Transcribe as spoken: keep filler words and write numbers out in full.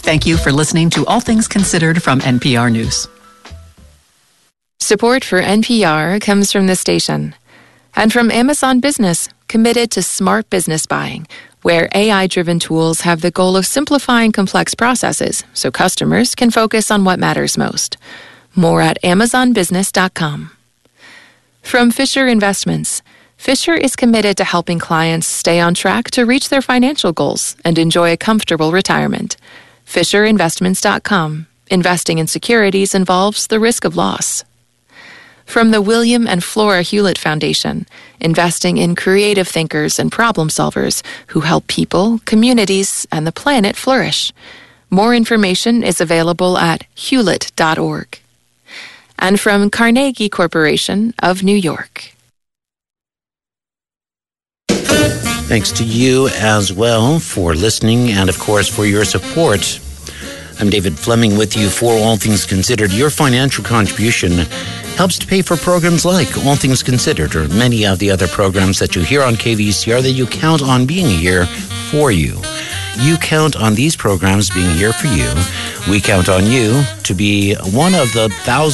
Thank you for listening to All Things Considered from N P R News. Support for N P R comes from this station and from Amazon Business, committed to smart business buying, where A I-driven tools have the goal of simplifying complex processes so customers can focus on what matters most. More at amazon business dot com. From Fisher Investments, Fisher is committed to helping clients stay on track to reach their financial goals and enjoy a comfortable retirement. fisher investments dot com. Investing in securities involves the risk of loss. From the William and Flora Hewlett Foundation, investing in creative thinkers and problem solvers who help people, communities, and the planet flourish. More information is available at hewlett dot org. And from Carnegie Corporation of New York. Thanks to you as well for listening and, of course, for your support. I'm David Fleming with you for All Things Considered. Your financial contribution helps to pay for programs like All Things Considered or many of the other programs that you hear on K V C R that you count on being here for you. You count on these programs being here for you. We count on you to be one of the thousands